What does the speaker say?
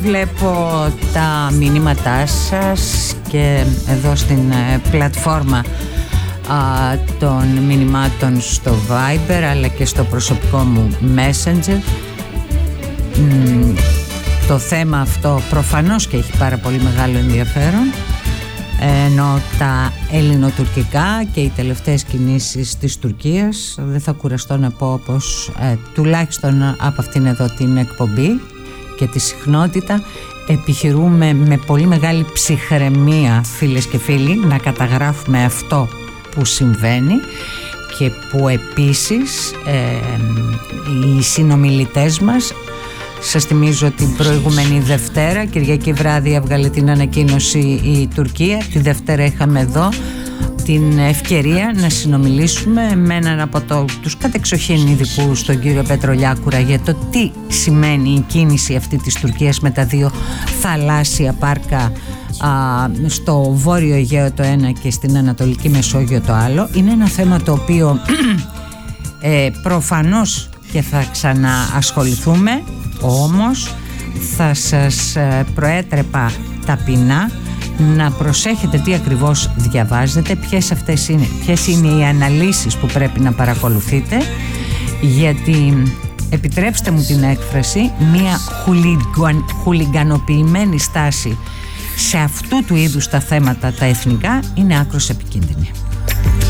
Βλέπω τα μηνύματά σας και εδώ στην πλατφόρμα των μηνυμάτων στο Viber αλλά και στο προσωπικό μου Messenger. Το θέμα αυτό προφανώς και έχει πάρα πολύ μεγάλο ενδιαφέρον, ενώ τα ελληνοτουρκικά και οι τελευταίες κινήσεις της Τουρκίας δεν θα κουραστώ να πω πως τουλάχιστον από αυτήν εδώ την εκπομπή και τη συχνότητα επιχειρούμε με πολύ μεγάλη ψυχραιμία, φίλες και φίλοι, να καταγράφουμε αυτό που συμβαίνει και που επίσης οι συνομιλητές μας, σας θυμίζω την προηγούμενη Δευτέρα, Κυριακή βράδυ έβγαλε την ανακοίνωση η Τουρκία, τη Δευτέρα είχαμε εδώ την ευκαιρία να συνομιλήσουμε με έναν από τους κατεξοχήν ειδικούς, τον κύριο Πετρολιάκουρα, για το τι σημαίνει η κίνηση αυτή της Τουρκίας με τα δύο θαλάσσια πάρκα στο Βόρειο Αιγαίο το ένα και στην Ανατολική Μεσόγειο το άλλο. Είναι ένα θέμα το οποίο προφανώς και θα ξαναασχοληθούμε, όμως θα σας προέτρεπα ταπεινά να προσέχετε τι ακριβώς διαβάζετε, ποιες είναι οι αναλύσεις που πρέπει να παρακολουθείτε, γιατί επιτρέψτε μου την έκφραση, μια χουλιγκανοποιημένη στάση σε αυτού του είδους τα θέματα τα εθνικά είναι άκρως επικίνδυνη.